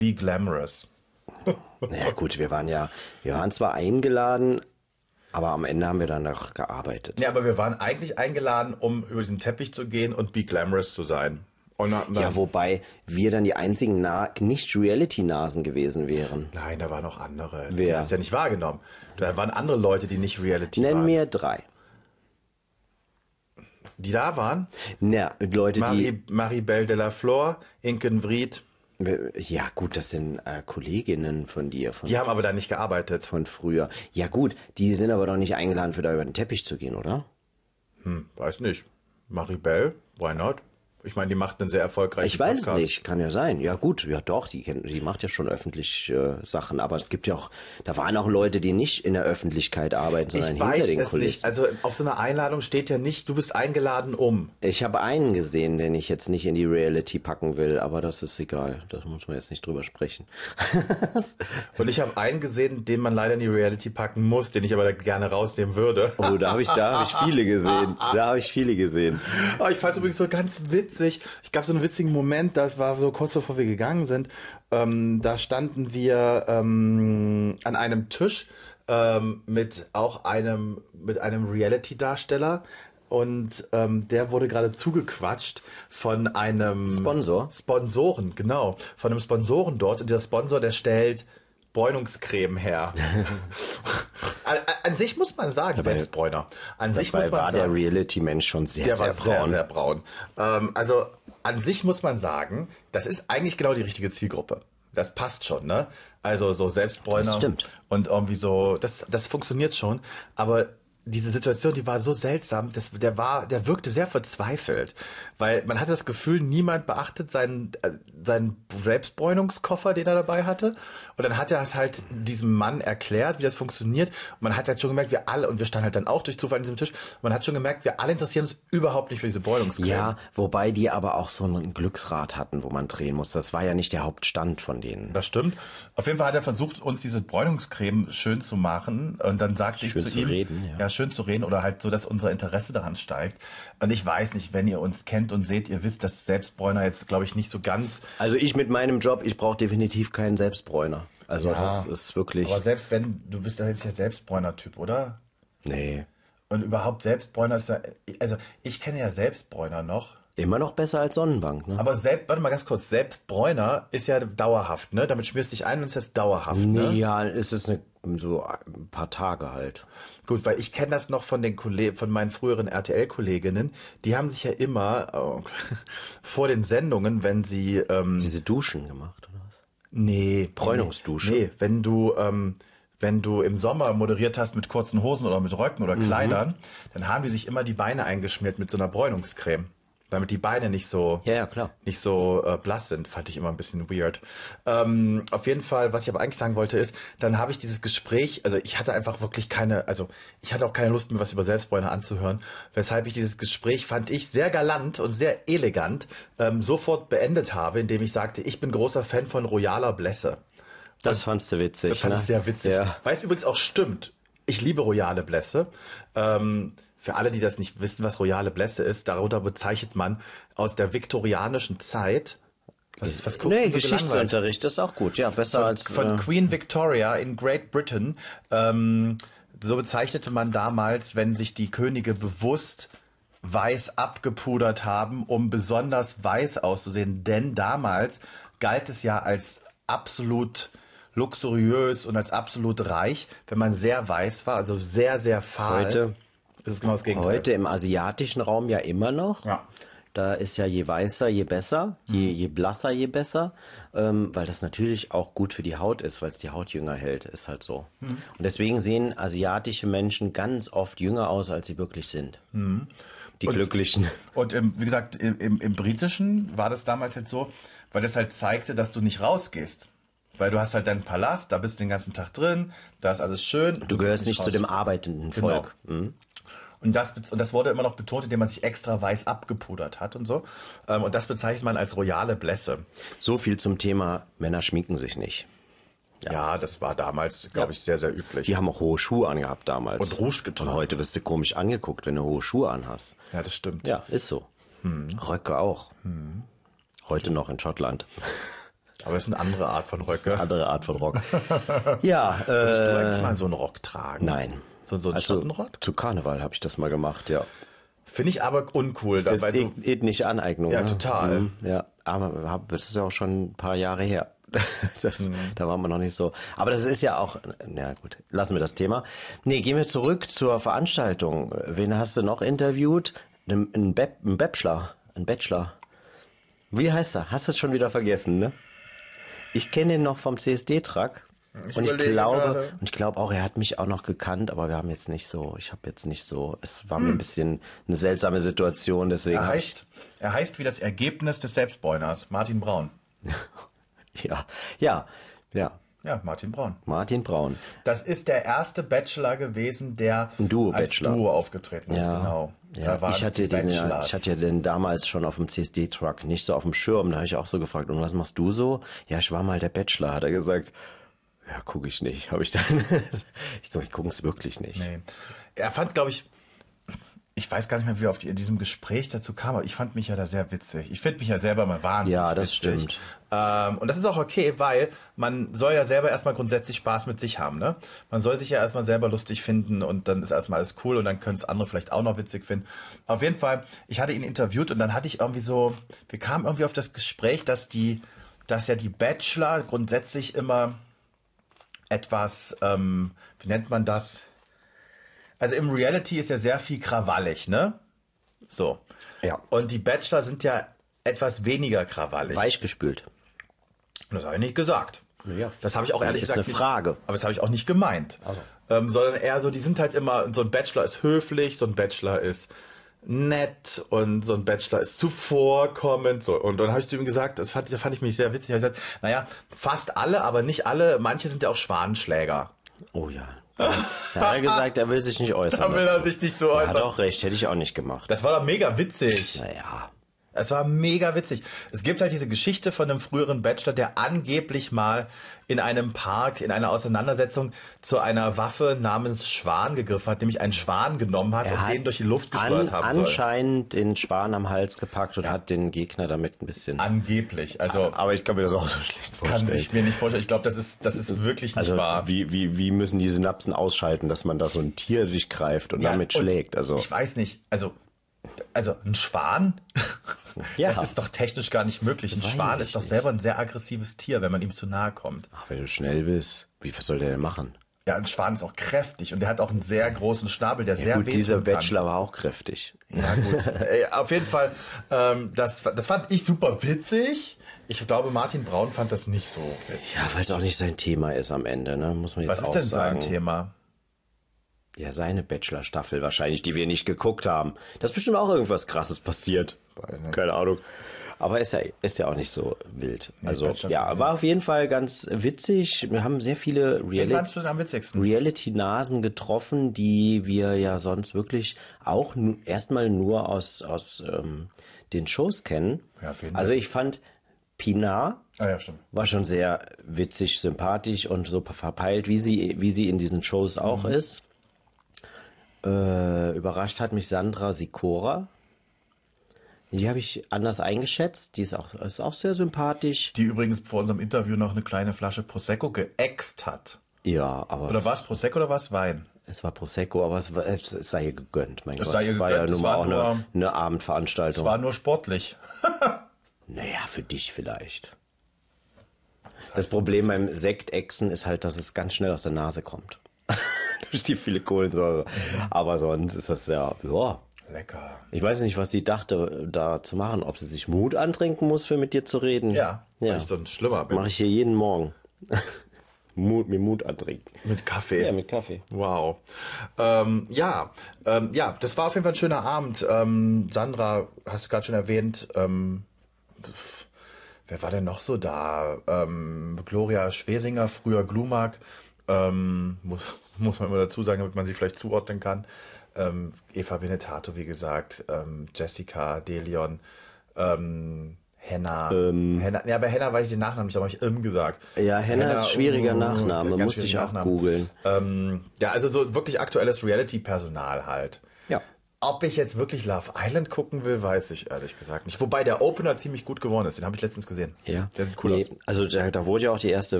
Be Glamorous. Naja gut, wir waren zwar eingeladen, aber am Ende haben wir dann noch gearbeitet. Ja, aber wir waren eigentlich eingeladen, um über diesen Teppich zu gehen und Be Glamorous zu sein. Und Ja, wobei wir dann die einzigen Nicht-Reality-Nasen gewesen wären. Nein, da waren noch andere. Wer? Die hast du ja nicht wahrgenommen. Da waren andere Leute, die nicht Reality Nenn waren. mir 3. Die da waren? Na, Leute, Maribel de la Flor, Inken Vriet. Ja gut, das sind Kolleginnen von dir. Die haben aber da nicht gearbeitet. Von früher. Ja gut, die sind aber doch nicht eingeladen, für da über den Teppich zu gehen, oder? Weiß nicht. Maribel, why not? Ich meine, die macht einen sehr erfolgreichen Ich weiß Podcast. es nicht, kann ja sein. Ja gut, ja doch, die macht ja schon öffentlich Sachen, aber es gibt ja auch, da waren auch Leute, die nicht in der Öffentlichkeit arbeiten, sondern Ich hinter weiß den es Kulissen. nicht. Also auf so einer Einladung steht ja nicht, du bist eingeladen um. Ich habe einen gesehen, den ich jetzt nicht in die Reality packen will, aber das ist egal, da muss man jetzt nicht drüber sprechen. Und ich habe einen gesehen, den man leider in die Reality packen muss, den ich aber da gerne rausnehmen würde. Oh, da habe ich viele gesehen. Oh, ich fand es übrigens so ganz witzig. Ich gab so einen witzigen Moment, das war so kurz bevor wir gegangen sind. Da standen wir an einem Tisch mit einem Reality-Darsteller. Und der wurde gerade zugequatscht von einem Sponsoren, genau. Von einem Sponsoren dort. Und dieser Sponsor, der stellt Bräunungscreme her. An sich muss man sagen, Selbstbräuner. An sich muss man war sagen, der Reality-Mensch schon sehr der war braun. sehr braun. Also an sich muss man sagen, das ist eigentlich genau die richtige Zielgruppe. Das passt schon, ne? Also so Selbstbräuner. Das stimmt. Und irgendwie so, das funktioniert schon. Aber diese Situation, die war so seltsam, der wirkte sehr verzweifelt, weil man hatte das Gefühl, niemand beachtet seinen Selbstbräunungskoffer, den er dabei hatte, und dann hat er es halt diesem Mann erklärt, wie das funktioniert, und man hat halt schon gemerkt, wir alle, und wir standen halt dann auch durch Zufall an diesem Tisch, man hat schon gemerkt, wir alle interessieren uns überhaupt nicht für diese Bräunungscreme. Ja, wobei die aber auch so ein Glücksrad hatten, wo man drehen muss. Das war ja nicht der Hauptstand von denen. Das stimmt. Auf jeden Fall hat er versucht, uns diese Bräunungscreme schön zu machen, und dann sagte ich zu ihm, schön zu reden oder halt so, dass unser Interesse daran steigt. Und ich weiß nicht, wenn ihr uns kennt und seht, ihr wisst, dass Selbstbräuner jetzt, glaube ich, nicht so ganz... Also ich mit meinem Job, ich brauche definitiv keinen Selbstbräuner. Also das ist wirklich... Aber selbst wenn, du bist ja jetzt der Selbstbräuner-Typ, oder? Nee. Und überhaupt Selbstbräuner ist ja... Also ich kenne ja Selbstbräuner noch. Immer noch besser als Sonnenbank, ne? Aber warte mal ganz kurz, Selbstbräuner ist ja dauerhaft, ne? Damit schmierst du dich ein und ist das dauerhaft, ne? Ja, es ist so ein paar Tage halt. Gut, weil ich kenne das noch von meinen früheren RTL-Kolleginnen. Die haben sich ja immer vor den Sendungen, wenn sie... Diese Duschen gemacht, oder was? Nee. Bräunungsdusche? Nee, wenn du im Sommer moderiert hast mit kurzen Hosen oder mit Röcken oder Kleidern, dann haben die sich immer die Beine eingeschmiert mit so einer Bräunungscreme. Damit die Beine nicht so blass sind, fand ich immer ein bisschen weird. Auf jeden Fall, was ich aber eigentlich sagen wollte ist, dann habe ich dieses Gespräch, also ich hatte einfach wirklich ich hatte auch keine Lust, mir was über Selbstbräuner anzuhören, weshalb ich dieses Gespräch, fand ich, sehr galant und sehr elegant sofort beendet habe, indem ich sagte, ich bin großer Fan von royaler Blässe. Das fandst du witzig, Das fand ich sehr witzig. Ja. Weil es übrigens auch stimmt. Ich liebe royale Blässe. Für alle, die das nicht wissen, was royale Blässe ist, darunter bezeichnet man aus der viktorianischen Zeit. Was guckst du so Geschichtsunterricht ist auch gut, ja, besser von Queen Victoria in Great Britain. So bezeichnete man damals, wenn sich die Könige bewusst weiß abgepudert haben, um besonders weiß auszusehen. Denn damals galt es ja als absolut luxuriös und als absolut reich, wenn man sehr weiß war, also sehr, sehr fahl. Heute ist es genau das Gegenteil. Heute im asiatischen Raum ja immer noch. Ja. Da ist ja je weißer, je besser, je blasser, je besser, weil das natürlich auch gut für die Haut ist, weil es die Haut jünger hält, ist halt so. Und deswegen sehen asiatische Menschen ganz oft jünger aus, als sie wirklich sind. Die Glücklichen. Und wie gesagt, im Britischen war das damals halt so, weil das halt zeigte, dass du nicht rausgehst. Weil du hast halt deinen Palast, da bist du den ganzen Tag drin, da ist alles schön. Du gehörst nicht zu dem arbeitenden Volk. Genau. Und das wurde immer noch betont, indem man sich extra weiß abgepudert hat und so. Und das bezeichnet man als royale Blässe. So viel zum Thema, Männer schminken sich nicht. Ja, das war damals, glaube ich, sehr, sehr üblich. Die haben auch hohe Schuhe angehabt damals. Und Rouge getragen. Und heute wirst du komisch angeguckt, wenn du hohe Schuhe anhast. Ja, das stimmt. Ja, ist so. Röcke auch. Heute noch in Schottland. Aber das ist eine andere Art von Röcke. Andere Art von Rock. Ja. Würdest du eigentlich mal so einen Rock tragen? Nein. So einen Schottenrock? Zu Karneval habe ich das mal gemacht, ja. Finde ich aber uncool. Das ist ethnische Aneignung. Ja, ne? total. Ja, aber das ist ja auch schon ein paar Jahre her. Da waren wir noch nicht so. Aber das ist ja auch, na gut, lassen wir das Thema. Nee, gehen wir zurück zur Veranstaltung. Wen hast du noch interviewt? Ein Bachelor. Wie heißt er? Hast du es schon wieder vergessen, ne? Ich kenne ihn noch vom CSD-Truck. Und ich glaube auch, er hat mich auch noch gekannt, aber es war mir ein bisschen eine seltsame Situation, deswegen. Er heißt wie das Ergebnis des Selbstbräuners, Martin Braun. Ja, Martin Braun. Martin Braun. Das ist der erste Bachelor gewesen, der als Duo aufgetreten ist, genau. Ja, ich hatte den damals schon auf dem CSD-Truck, nicht so auf dem Schirm. Da habe ich auch so gefragt, und was machst du so? Ja, ich war mal der Bachelor, hat er gesagt. Ja, gucke ich nicht. Habe ich dann. Ich gucke es wirklich nicht. Nee. Er fand, glaube ich weiß gar nicht mehr, wie wir in diesem Gespräch dazu kam, aber ich fand mich ja da sehr witzig. Ich finde mich ja selber mal wahnsinnig witzig. Ja, das stimmt. Und das ist auch okay, weil man soll ja selber erstmal grundsätzlich Spaß mit sich haben, ne? Man soll sich ja erstmal selber lustig finden und dann ist erstmal alles cool und dann können es andere vielleicht auch noch witzig finden. Auf jeden Fall, ich hatte ihn interviewt und dann hatte ich irgendwie wir kamen irgendwie auf das Gespräch, dass ja die Bachelor grundsätzlich immer etwas, wie nennt man das? Also im Reality ist ja sehr viel krawallig, ne? So. Ja. Und die Bachelor sind ja etwas weniger krawallig. Weichgespült. Das habe ich nicht gesagt. Ja. Das habe ich auch ehrlich gesagt nicht. Das ist eine Frage. Aber das habe ich auch nicht gemeint. Also. Sondern eher so, die sind halt immer, so ein Bachelor ist höflich, so ein Bachelor ist nett und so ein Bachelor ist zuvorkommend. So. Und dann habe ich zu ihm gesagt, das fand ich mich sehr witzig. Ich habe gesagt, naja, fast alle, aber nicht alle. Manche sind ja auch Schwanenschläger. Oh ja. Da hat er gesagt, er will sich nicht äußern. Da will er sich nicht so äußern. Hat auch recht, hätte ich auch nicht gemacht. Das war doch mega witzig. Naja. Es war mega witzig. Es gibt halt diese Geschichte von einem früheren Bachelor, der angeblich mal in einem Park, in einer Auseinandersetzung zu einer Waffe namens Schwan gegriffen hat, nämlich einen Schwan genommen hat und den durch die Luft gesteuert haben soll. Anscheinend den Schwan am Hals gepackt und hat den Gegner damit ein bisschen... Angeblich. Also, aber ich kann mir das auch so schlecht vorstellen. Kann ich mir nicht vorstellen. Ich glaube, das ist wirklich nicht wahr. Wie müssen die Synapsen ausschalten, dass man da so ein Tier sich greift und damit schlägt? Also ich weiß nicht. Also ein Schwan, das ist doch technisch gar nicht möglich. Ein Schwan ist doch selber ein sehr aggressives Tier, wenn man ihm zu nahe kommt. Ach, wenn du schnell bist, was soll der denn machen? Ja, ein Schwan ist auch kräftig und der hat auch einen sehr großen Schnabel, der sehr wehtun dieser kann. Bachelor war auch kräftig. Ja gut, auf jeden Fall, das fand ich super witzig. Ich glaube, Martin Braun fand das nicht so witzig. Ja, weil es auch nicht sein Thema ist am Ende, ne? Muss man jetzt auch sagen. Was ist denn sein Thema? Ja, seine Bachelor-Staffel wahrscheinlich, die wir nicht geguckt haben. Da ist bestimmt auch irgendwas Krasses passiert. Keine Ahnung. Aber ist ja auch nicht so wild. Nee, also, ja, war auf jeden Fall ganz witzig. Wir haben sehr viele Reality-Nasen getroffen, die wir ja sonst wirklich auch erstmal nur aus den Shows kennen. Ja, also ich fand Pinar war schon sehr witzig, sympathisch und so verpeilt, wie sie in diesen Shows auch ist. Überrascht hat mich Sandra Sikora. Die habe ich anders eingeschätzt. Die ist auch sehr sympathisch. Die übrigens vor unserem Interview noch eine kleine Flasche Prosecco geäxt hat. Ja, aber... Oder war es Prosecco oder war es Wein? Es war Prosecco, aber es sei ihr gegönnt. Mein Gott. Sei ihr gegönnt. War ja nun mal auch eine Abendveranstaltung. Es war nur sportlich. Naja, für dich vielleicht. Das Problem beim Sektechsen ist halt, dass es ganz schnell aus der Nase kommt. Durch die viele Kohlensäure. Aber sonst ist das ja. Lecker. Ich weiß nicht, was sie dachte, da zu machen. Ob sie sich Mut antrinken muss, für mit dir zu reden. Ja. Weil ich so ein Schlimmer bin. Mache ich hier jeden Morgen. mir Mut antrinken. Mit Kaffee? Ja, mit Kaffee. Wow. Ja, das war auf jeden Fall ein schöner Abend. Sandra, hast du gerade schon erwähnt. Wer war denn noch so da? Gloria Schwesinger, früher Glumak. Muss man immer dazu sagen, damit man sie vielleicht zuordnen kann. Eva Benetato, wie gesagt, Jessica, Delion, Henna. Ja, bei Henna weiß ich den Nachnamen nicht, aber habe ich gesagt. Ja, Henna ist schwieriger Nachname, musste ich auch googeln. Ja, also so wirklich aktuelles Reality-Personal halt. Ja. Ob ich jetzt wirklich Love Island gucken will, weiß ich ehrlich gesagt nicht. Wobei der Opener ziemlich gut geworden ist. Den habe ich letztens gesehen. Ja. Der sieht cool aus. Also da wurde ja auch die erste